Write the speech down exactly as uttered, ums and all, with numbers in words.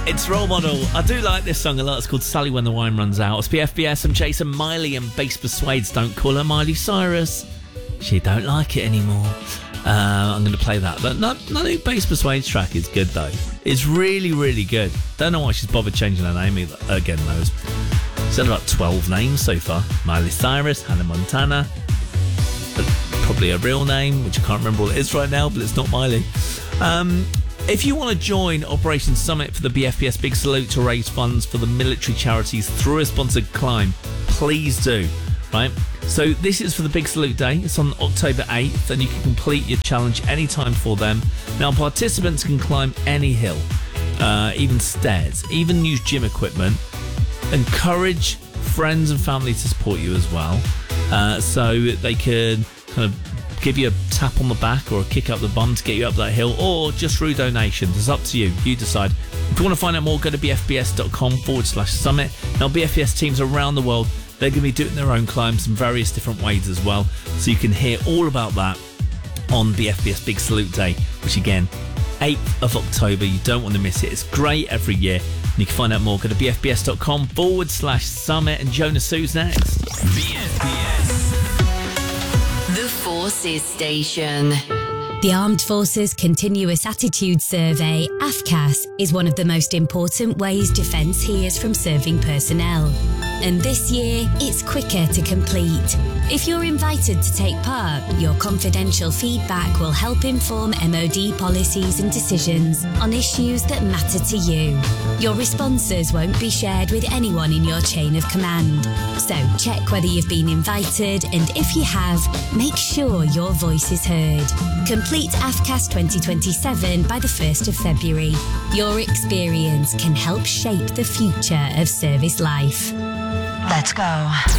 It's Role Model. I do like this song a lot. It's called Sally When the Wine Runs Out. It's B F B S. I'm Jason Miley, and Bass Persuades don't call her Miley Cyrus. She don't like it anymore. Uh, I'm going to play that. But not, not new Bass Persuades track is good, though. It's really, really good. Don't know why she's bothered changing her name either. Again, those. She's had about twelve names so far. Miley Cyrus, Hannah Montana. Probably a real name, which I can't remember what it is right now, but it's not Miley. Um... If you want to join Operation Summit for the B F B S Big Salute to raise funds for the military charities through a sponsored climb, please do, right? So this is for the Big Salute Day. It's on October eighth, and you can complete your challenge anytime for them. Now, participants can climb any hill, uh, even stairs, even use gym equipment. Encourage friends and family to support you as well, uh, so they can kind of give you a tap on the back or a kick up the bum to get you up that hill, or just through donations. It's up to you. You decide. If you want to find out more, go to bfbs.com forward slash summit. Now, B F B S teams around the world, they're going to be doing their own climbs in various different ways as well. So you can hear all about that on B F B S Big Salute Day, which again, eighth of October. You don't want to miss it. It's great every year. And you can find out more. Go to bfbs.com forward slash summit. And Jonas Sue's next. B F B S. The Forces Station. The Armed Forces Continuous Attitude Survey, A F C A S, is one of the most important ways defence hears from serving personnel. And this year, it's quicker to complete. If you're invited to take part, your confidential feedback will help inform M O D policies and decisions on issues that matter to you. Your responses won't be shared with anyone in your chain of command. So check whether you've been invited, and if you have, make sure your voice is heard. Complete A F C A S twenty twenty-seven by the first of February. Your experience can help shape the future of service life. Let's go.